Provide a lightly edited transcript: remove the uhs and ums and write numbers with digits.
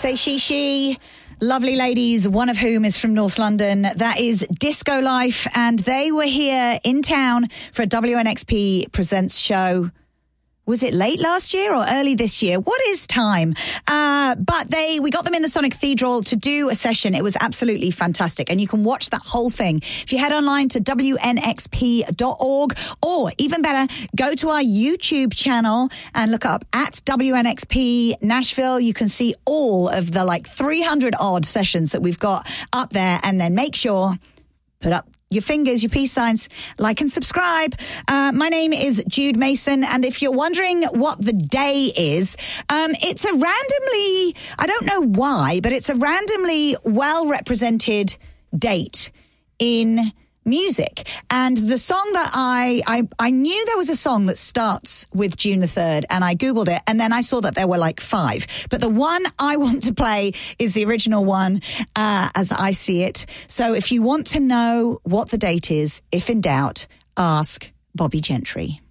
Say she. Lovely ladies, one of whom is from North London. That is Disco Life, and they were here in town for a WNXP Presents show. Was it late last year or early this year? What is time? But we got them in the Sonic Cathedral to do a session. It was absolutely fantastic. And you can watch that whole thing if you head online to WNXP.org, or even better, go to our YouTube channel and look up at WNXP Nashville. You can see all of the 300 odd sessions that we've got up there, and then make sure, put up your fingers, your peace signs, like and subscribe. My name is Jude Mason, and if you're wondering what the day is, it's a randomly, I don't know why, but it's a randomly well-represented date in music. And the song that I knew there was a song that starts with June the 3rd, and I Googled it, and then I saw that there were 5. But the one I want to play is the original one, as I see it. So if you want to know what the date is, if in doubt, ask Bobby Gentry.